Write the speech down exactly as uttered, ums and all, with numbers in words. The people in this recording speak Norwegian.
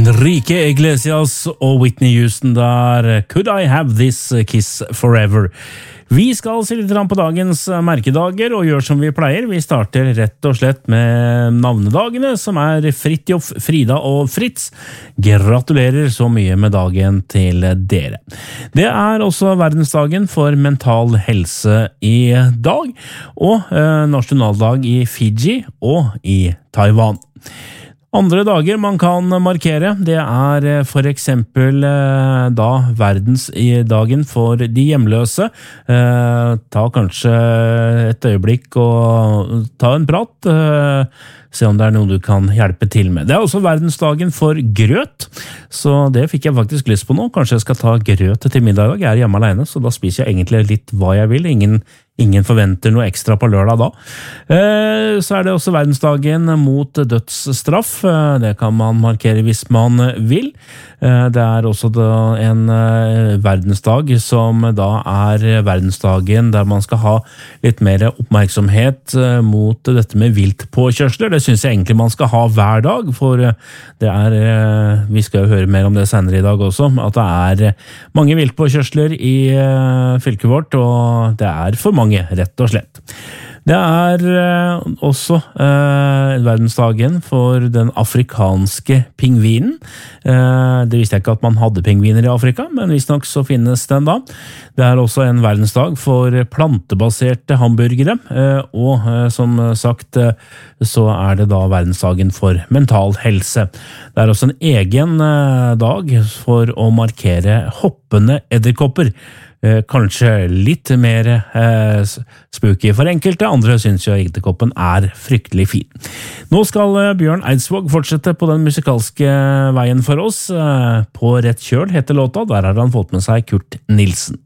Enrique Iglesias og Whitney Houston der, Could I Have This Kiss Forever? Vi skal se litt på dagens merkedager og gjør som vi pleier. Vi starter rett og slett med navnedagene, som er Fridtjof, Frida og Fritz. Gratulerer så mye med dagen til dere. Det er også verdensdagen for mental helse i dag, og eh, nasjonaldag i Fiji og i Taiwan. Andre dager man kan markere, det er for eksempel eh, da verdensdagen for de hjemløse. Eh, ta kanskje et øyeblikk og ta en prat, eh, se om det er noe du kan hjelpe til med. Det er også verdensdagen for grøt, så det fikk jeg faktisk lyst på nå. Kanskje jeg skal ta grøt til middag i dag. Jeg er hjemme alene, så da spiser jeg egentlig litt hva jeg vil. Ingen Ingen forventer noe ekstra på lørdag da. Eh, så er det også verdensdagen mot dødsstraff. Eh, det kan man markere hvis man vil. Eh, det er også da en eh, verdensdag som da er verdensdagen der man skal ha litt mer oppmerksomhet eh, mot dette med viltpåkjørsler. Det synes jeg egentlig man skal ha hver dag, for det er, eh, vi skal jo høre mer om det senere i dag også, at det er mange viltpåkjørsler i eh, fylket vårt, og det er for mange rett og slett. Det er eh, også eh, verdensdagen for den afrikanske pingvinen. Eh, det visste jeg ikke at man hadde pingviner i Afrika, men visstnok så finnes den da. Det er også en verdensdag for plantebaserte hamburgere, eh, og eh, som sagt eh, så er det da verdensdagen for mental helse. Det er også en egen eh, dag for å markere hoppende edderkopper. Kanskje litt mer eh, spooky for enkelte, andre synes jo edderkoppen er fryktelig fin. Nå skal Bjørn Eidsvåg fortsette på den musikalske veien for oss. På rett kjøl heter låta, der har han fått med seg Kurt Nilsen.